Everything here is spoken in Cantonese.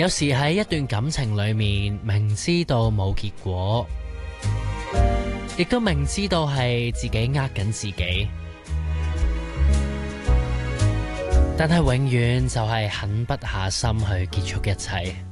有時喺一段感情裏面，明知道冇結果，亦都明知道係自己呃緊自己，但係永遠就係狠不下心去結束一切。